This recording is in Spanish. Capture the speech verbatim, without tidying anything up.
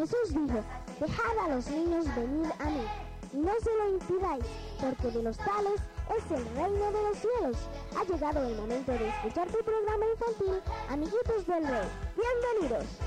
Jesús dijo: dejad a los niños venir a mí, y no se lo impidáis, porque de los tales es el reino de los cielos. Ha llegado el momento de escuchar tu programa infantil, Amiguitos del Rey. ¡Bienvenidos!